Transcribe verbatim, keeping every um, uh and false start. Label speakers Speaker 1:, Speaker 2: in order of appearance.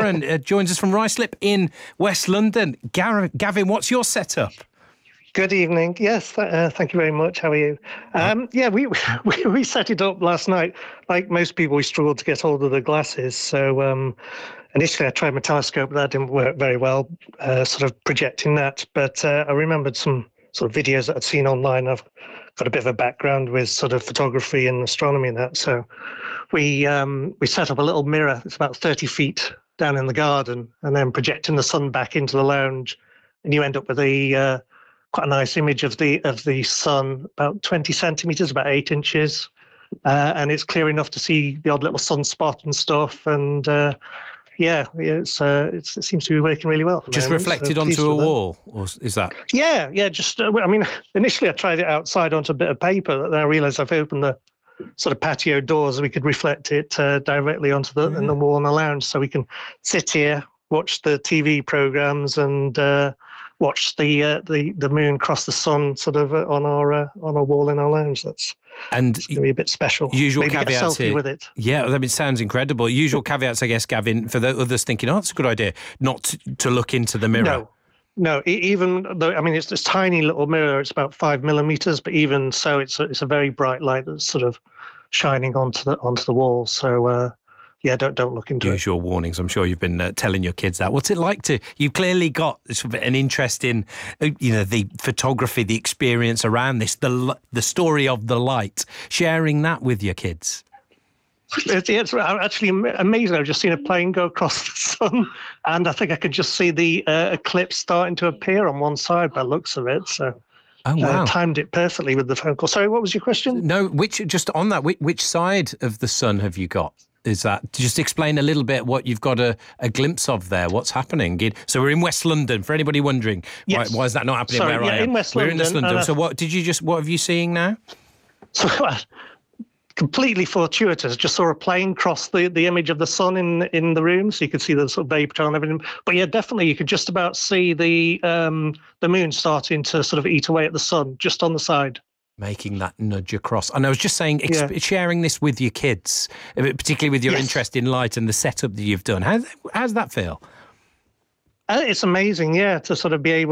Speaker 1: Darren uh, joins us from Ruislip in West London. Gar- Gavin, what's your setup?
Speaker 2: Good evening. Yes, uh, thank you very much. How are you? Um, yeah, we, we we set it up last night. Like most people, we struggled to get hold of the glasses. So um, initially I tried my telescope, but that didn't work very well, uh, sort of projecting that. But uh, I remembered some sort of videos that I'd seen online. I've got a bit of a background with sort of photography and astronomy and that. So we um, we set up a little mirror. It's about thirty feet down in the garden, and then projecting the sun back into the lounge. And you end up with a... Uh, quite a nice image of the of the sun, about twenty centimeters, about eight inches, uh, and it's clear enough to see the odd little sunspot and stuff. And uh, yeah, it's, uh, it's it seems to be working really well.
Speaker 1: Just
Speaker 2: moment,
Speaker 1: reflected
Speaker 2: so
Speaker 1: onto a
Speaker 2: that.
Speaker 1: wall, or is that?
Speaker 2: Yeah, yeah. Just uh, I mean, initially I tried it outside onto a bit of paper, then I realised I've opened the sort of patio doors, we could reflect it uh, directly onto the yeah. in the wall in the lounge, so we can sit here, watch the T V programs, and uh, watch the uh, the the moon cross the sun, sort of uh, on our uh, on our wall in our lounge. That's
Speaker 1: and
Speaker 2: going to be a bit special.
Speaker 1: Usual
Speaker 2: Maybe
Speaker 1: caveats
Speaker 2: get a selfie
Speaker 1: here.
Speaker 2: with it.
Speaker 1: Yeah, I mean, it sounds incredible. Usual caveats, I guess, Gavin, for the others thinking, oh, that's a good idea, not to, to look into the mirror.
Speaker 2: No. No, even though, I mean, it's this tiny little mirror. It's about five millimeters, but even so, it's a, it's a very bright light that's sort of shining onto the onto the wall. So, uh, yeah, don't don't look into
Speaker 1: Usual
Speaker 2: it.
Speaker 1: warnings. I'm sure you've been uh, telling your kids that. What's it like to? You've clearly got sort of an interest in, uh, you know, the photography, the experience around this, the the story of the light. Sharing that with your kids.
Speaker 2: It's, it's actually amazing. I've just seen a plane go across the sun, and I think I could just see the uh, eclipse starting to appear on one side by the looks of it. So,
Speaker 1: oh wow,
Speaker 2: uh, timed it perfectly with the phone call. Sorry, what was your question?
Speaker 1: No, which just on that, which, which side of the sun have you got? Is that just explain a little bit what you've got a, a glimpse of there? What's happening? So we're in West London. For anybody wondering,
Speaker 2: yes.
Speaker 1: why, why is that not happening
Speaker 2: Sorry,
Speaker 1: where
Speaker 2: yeah,
Speaker 1: I am?
Speaker 2: In West
Speaker 1: we're
Speaker 2: London,
Speaker 1: in West London.
Speaker 2: uh,
Speaker 1: So what did you just? What have you seeing now?
Speaker 2: So. Uh, completely fortuitous. Just saw a plane cross the, the image of the sun in in the room, so you could see the sort of vapor trail and everything. But yeah, definitely you could just about see the um, the moon starting to sort of eat away at the sun just on the side.
Speaker 1: Making that nudge across. And I was just saying, exp-
Speaker 2: yeah.
Speaker 1: sharing this with your kids, particularly with your
Speaker 2: yes.
Speaker 1: interest in light and the setup that you've done. How how does that feel?
Speaker 2: Uh, it's amazing, yeah, to sort of be able